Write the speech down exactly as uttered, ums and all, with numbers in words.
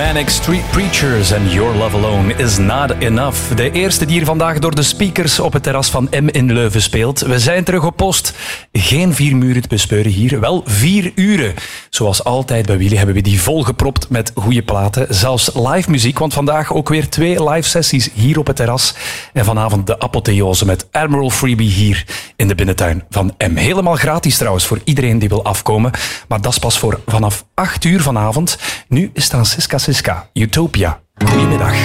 Manic Street Preachers en Your Love Alone is Not Enough. De eerste die hier vandaag door de speakers op het terras van M in Leuven speelt. We zijn terug op post. Geen vier muren te bespeuren hier, wel vier uren. Zoals altijd bij Willy hebben we die volgepropt met goede platen. Zelfs live muziek, want vandaag ook weer twee live sessies hier op het terras. En vanavond de apotheose met Admiral Freebie hier in de binnentuin van M. Helemaal gratis trouwens voor iedereen die wil afkomen. Maar dat is pas voor vanaf acht uur vanavond. Nu is het aan Siska Siska, Utopia. Goedemiddag.